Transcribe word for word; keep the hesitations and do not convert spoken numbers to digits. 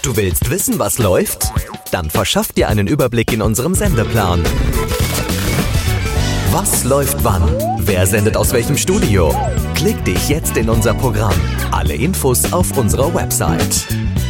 Du willst wissen, was läuft? Dann verschaff dir einen Überblick in unserem Sendeplan. Was läuft wann? Wer sendet aus welchem Studio? Klick dich jetzt in unser Programm. Alle Infos auf unserer Website.